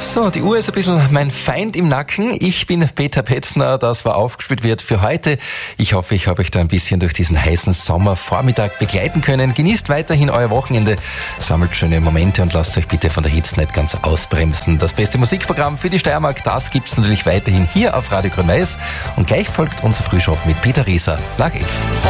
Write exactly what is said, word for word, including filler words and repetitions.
So, die Uhr ist ein bisschen mein Feind im Nacken. Ich bin Peter Petzner, das war aufgespielt wird für heute. Ich hoffe, ich habe euch da ein bisschen durch diesen heißen Sommervormittag begleiten können. Genießt weiterhin euer Wochenende, sammelt schöne Momente und lasst euch bitte von der Hitze nicht ganz ausbremsen. Das beste Musikprogramm für die Steiermark, das gibt's natürlich weiterhin hier auf Radio Grün-Weiß. Und gleich folgt unser Frühschoppen mit Peter Rieser nach elf.